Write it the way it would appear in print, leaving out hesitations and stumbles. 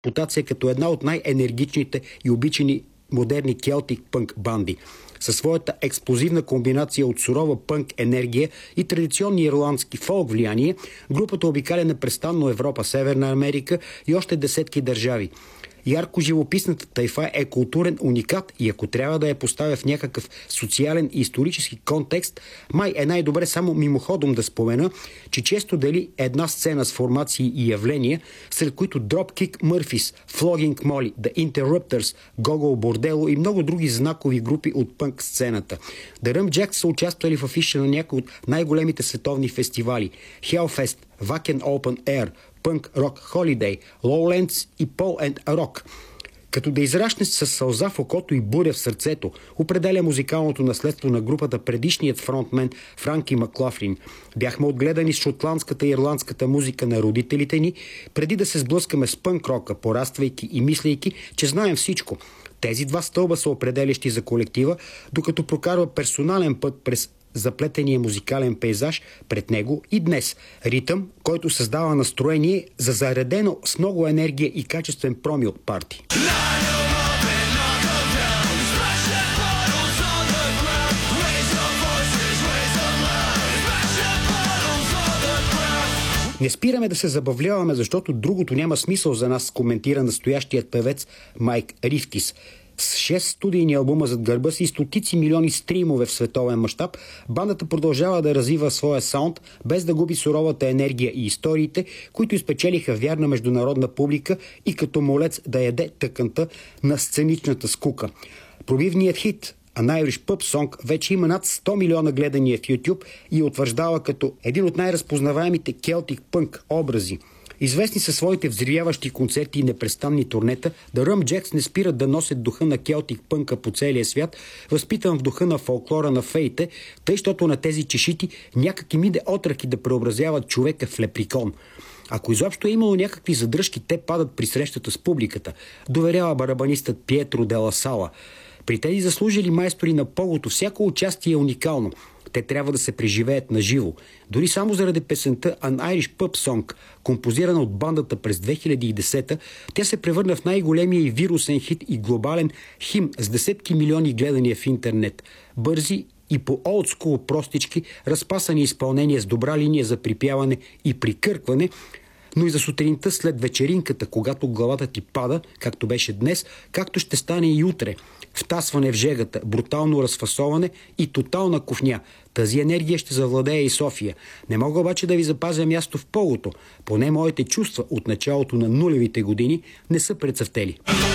репутация като една от най-енергичните и обичани модерни келтик пънк банди. Със своята експлозивна комбинация от сурова пънк енергия и традиционни ирландски фолк влияние, групата обикаля непрестанно Европа, Северна Америка и още десетки държави. Ярко живописната тайфа е културен уникат и ако трябва да я поставя в някакъв социален и исторически контекст, май е най-добре само мимоходом да спомена, че често дели една сцена с формации и явления, сред които Dropkick Murphys, Flogging Molly, The Interrupters, Gogol Bordello и много други знакови групи от пънк сцената. The Rum Jacks са участвали в афиша на някои от най-големите световни фестивали – Hellfest, Wacken Open Air, Punk Rock Holiday, Lowlands и Paul & Rock. Като да израшне с сълза в окото и буря в сърцето, определя музикалното наследство на групата предишният фронтмен Франки Маклафлин. Бяхме отгледани с шотландската и ирландската музика на родителите ни, преди да се сблъскаме с пънк-рока, пораствайки и мислейки, че знаем всичко. Тези два стълба са определящи за колектива, докато прокарва персонален път през заплетения музикален пейзаж пред него и днес. Ритъм, който създава настроение за заредено с много енергия и качествен проми от парти. Не спираме да се забавляваме, защото другото няма смисъл за нас, коментира настоящият певец Майк Ривкис. С 6 студийни албума зад гърба си и стотици милиони стримове в световен мащаб, бандата продължава да развива своя саунд, без да губи суровата енергия и историите, които изпечелиха вярна международна публика и като молец да яде тъканта на сценичната скука. Пробивният хит An Irish Pub Song вече има над 100 милиона гледания в YouTube и утвърждава като един от най-разпознаваемите келтик пънк образи. Известни със своите взривяващи концерти и непрестанни турнета, The Rum Jacks не спират да носят духа на келтик пънка по целия свят, възпитан в духа на фолклора на феите, тъй щото на тези чешити някак им иде отръки да преобразяват човека в леприкон. Ако изобщо е имало някакви задръжки, те падат при срещата с публиката, доверява барабанистът Пиетро де ла Сала. При тези заслужили майстори на погото всяко участие е уникално. Те трябва да се преживеят на живо. Дори само заради песента An Irish Pub Song, композирана от бандата през 2010, тя се превърна в най-големия и вирусен хит и глобален хим с десетки милиони гледания в интернет. Бързи и по олдскул простички, разпасани изпълнения с добра линия за припяване и прикъркване, но и за сутринта след вечеринката, когато главата ти пада, както беше днес, както ще стане и утре. Втасване в жегата, брутално разфасоване и тотална кухня. Тази енергия ще завладее и София. Не мога обаче да ви запазя място в погото. Поне моите чувства от началото на нулевите години не са прецъфтели.